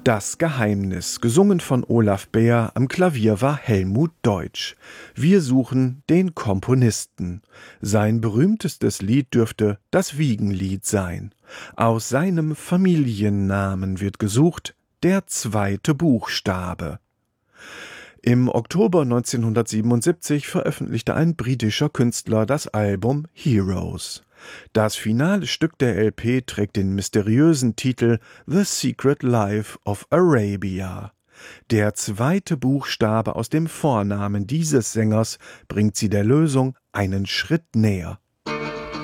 Das Geheimnis, gesungen von Olaf Beer, am Klavier war Helmut Deutsch. Wir suchen den Komponisten. Sein berühmtestes Lied dürfte das Wiegenlied sein. Aus seinem Familiennamen wird gesucht, der zweite Buchstabe. Im Oktober 1977 veröffentlichte ein britischer Künstler das Album Heroes. Das finale Stück der LP trägt den mysteriösen Titel The Secret Life of Arabia. Der zweite Buchstabe aus dem Vornamen dieses Sängers bringt sie der Lösung einen Schritt näher.